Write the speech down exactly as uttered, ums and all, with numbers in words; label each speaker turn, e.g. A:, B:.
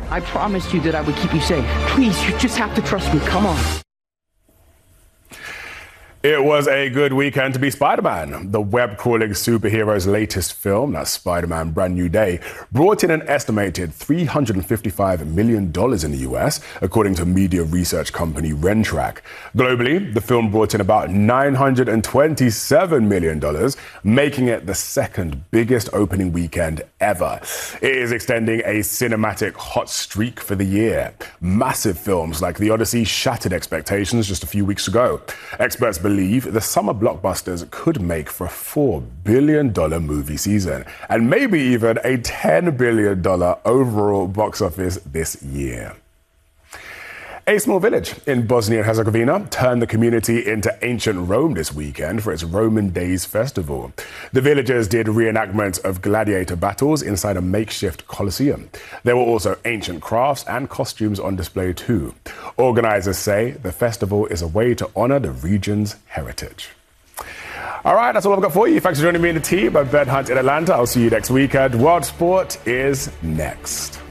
A: I promised you that I would keep you safe. Please, you just have to trust me. Come on.
B: It was a good weekend to be Spider-Man. The web-crawling superhero's latest film, that's Spider-Man Brand New Day, brought in an estimated three hundred fifty-five million dollars in the U S, according to media research company Rentrack. Globally, the film brought in about nine hundred twenty-seven million dollars, making it the second biggest opening weekend ever. It is extending a cinematic hot streak for the year. Massive films like The Odyssey shattered expectations just a few weeks ago. Experts believe believe the summer blockbusters could make for a four billion dollars movie season and maybe even a ten billion dollars overall box office this year. A small village in Bosnia and Herzegovina turned the community into ancient Rome this weekend for its Roman Days festival. The villagers did reenactments of gladiator battles inside a makeshift Colosseum. There were also ancient crafts and costumes on display too. Organizers say the festival is a way to honor the region's heritage. All right, that's all I've got for you. Thanks for joining me in the team. I'm Ben Hunt in Atlanta. I'll see you next weekend. World Sport is next.